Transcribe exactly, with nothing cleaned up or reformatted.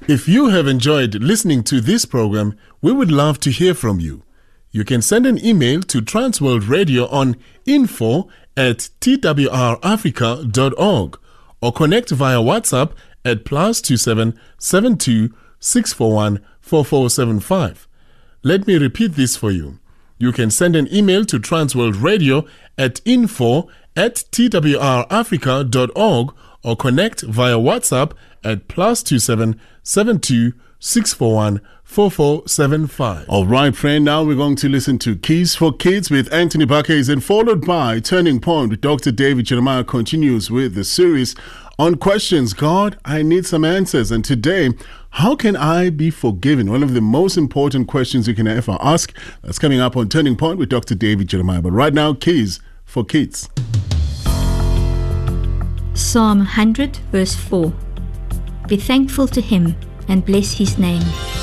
If you have enjoyed listening to this program, we would love to hear from you. You can send an email to Transworld Radio on info at t w r africa dot org or connect via WhatsApp at plus two seven seven two six four one four four seven five. Let me repeat this for you. You can send an email to Transworld Radio at info at t w r africa dot org or connect via WhatsApp at plus two seven seven two six four one four four seven five. All right, friend, now we're going to listen to Keys for Kids with Anthony Bakes, and followed by Turning Point with Doctor David Jeremiah continues with the series on questions. God, I need some answers. And today, how can I be forgiven? One of the most important questions you can ever ask. That's coming up on Turning Point with Doctor David Jeremiah. But right now, Keys for Kids. Psalm one hundred verse four. Be thankful to him and bless his name.